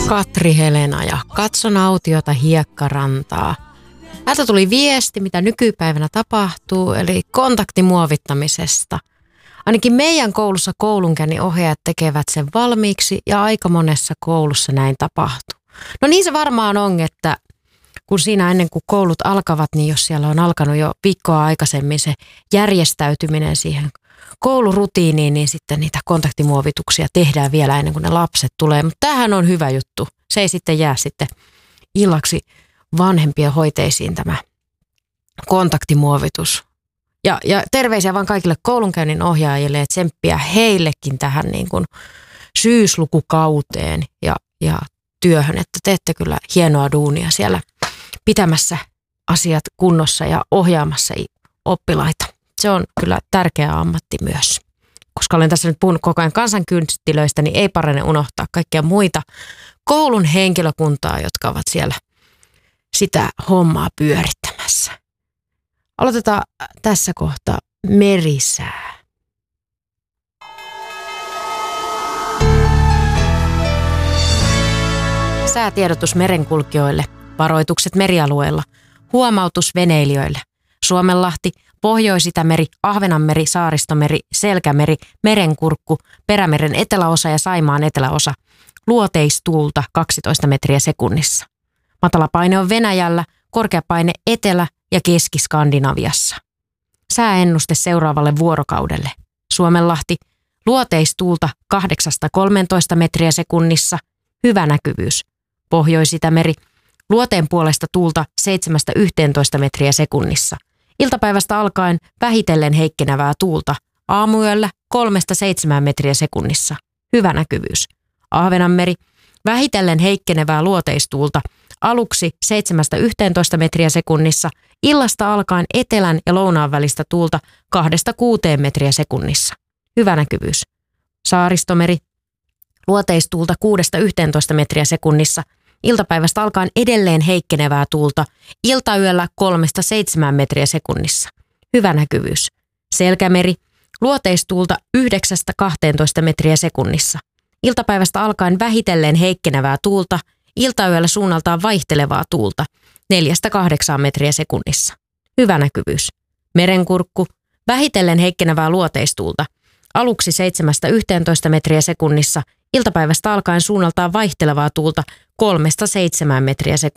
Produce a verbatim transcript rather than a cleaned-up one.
Katri Helena ja katson autiota hiekkarantaa. Täältä tuli viesti, mitä nykypäivänä tapahtuu, eli kontaktimuovittamisesta. Ainakin meidän koulussa koulunkäynnin ohjaajat tekevät sen valmiiksi ja aika monessa koulussa näin tapahtuu. No niin se varmaan on, että kun siinä ennen kuin koulut alkavat, niin jos siellä on alkanut jo viikkoa aikaisemmin se järjestäytyminen siihen koulurutiiniin, niin sitten niitä kontaktimuovituksia tehdään vielä ennen kuin ne lapset tulee. Mutta tämähän on hyvä juttu. Se ei sitten jää sitten illaksi vanhempien hoiteisiin tämä kontaktimuovitus. Ja, ja terveisiä vaan kaikille koulunkäynnin ohjaajille, että tsemppiä heillekin tähän niin kuin syyslukukauteen ja, ja työhön, että teette kyllä hienoa duunia siellä pitämässä asiat kunnossa ja ohjaamassa oppilaita. Se on kyllä tärkeä ammatti myös. Koska olen tässä nyt puhunut koko ajan kansankynttilöistä, niin ei parane unohtaa kaikkia muita koulun henkilökuntaa, jotka ovat siellä sitä hommaa pyörittämässä. Aloitetaan tässä kohtaa merisää. Säätiedotus merenkulkijoille, varoitukset merialueilla, huomautus veneilijöille. Suomenlahti, Pohjois-Itämeri, Ahvenanmeri, Saaristomeri, Selkämeri, Merenkurkku, Perämeren eteläosa ja Saimaan eteläosa. Luoteistuulta kaksitoista metriä sekunnissa. Matalapaine on Venäjällä, korkeapaine Etelä- ja Keski-Skandinaviassa. Sääennuste seuraavalle vuorokaudelle. Suomenlahti, luoteistuulta kahdeksasta kolmeentoista metriä sekunnissa, hyvä näkyvyys. Pohjois-Itämeri, luoteen puolesta tuulta seitsemästä yhteentoista metriä sekunnissa. Iltapäivästä alkaen vähitellen heikkenevää tuulta, aamuyöllä kolmesta seitsemään metriä sekunnissa, hyvä näkyvyys. Ahvenanmeri, vähitellen heikkenevää luoteistuulta, aluksi seitsemästä yhteentoista metriä sekunnissa, illasta alkaen etelän ja lounaan välistä tuulta kahdesta kuuteen metriä sekunnissa. Hyvä näkyvyys. Saaristomeri, luoteistuulta kuudesta yhteentoista metriä sekunnissa, iltapäivästä alkaen edelleen heikkenevää tuulta, iltayöllä kolmesta seitsemään metriä sekunnissa. Hyvä näkyvyys. Selkämeri, luoteistuulta yhdeksästä kahteentoista metriä sekunnissa. Iltapäivästä alkaen vähitellen heikkenevää tuulta, iltayöllä suunnaltaan vaihtelevaa tuulta, neljästä kahdeksaan metriä sekunnissa. Hyvä näkyvyys. Merenkurkku, vähitellen heikkenevää luoteistuulta, aluksi seitsemästä yhteentoista metriä sekunnissa, iltapäivästä alkaen suunnaltaan vaihtelevaa tuulta kolmesta seitsemään metriä sekunnissa.